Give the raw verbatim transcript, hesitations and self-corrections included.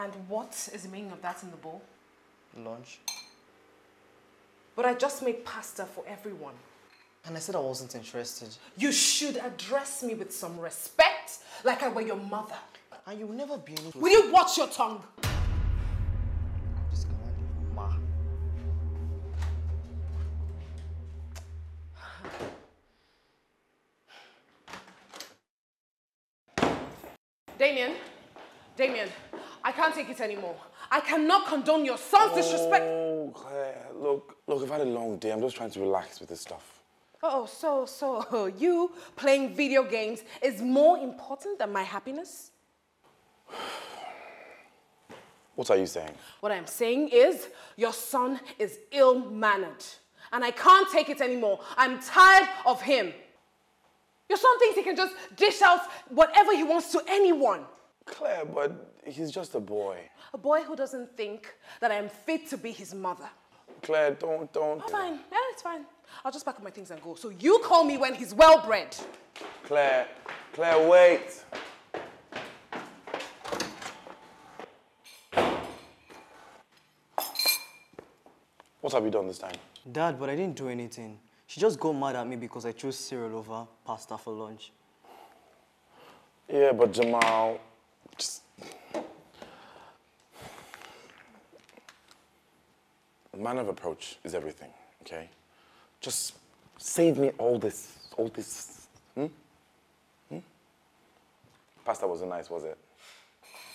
And what is the meaning of that in the bowl? Lunch. But I just made pasta for everyone. And I said I wasn't interested. You should address me with some respect, like I were your mother. And you'll never be any... Will you watch your tongue? This guy, ma. Damien, Damien, I can't take it anymore. I cannot condone your son's disrespect. Oh, Claire, look, look, I've had a long day. I'm just trying to relax with this stuff. Oh, so, so you playing video games is more important than my happiness? What are you saying? What I'm saying is your son is ill-mannered. And I can't take it anymore. I'm tired of him. Your son thinks he can just dish out whatever he wants to anyone. Claire, but he's just a boy. A boy who doesn't think that I am fit to be his mother. Claire, don't, don't. Oh, fine. Yeah, it's fine. I'll just pack up my things and go. So you call me when he's well-bred. Claire, Claire, wait. What have you done this time? Dad, but I didn't do anything. She just got mad at me because I chose cereal over pasta for lunch. Yeah, but Jamal, just... manner of approach is everything, okay? Just save me all this, all this, hmm? Hmm? Pasta wasn't nice, was it?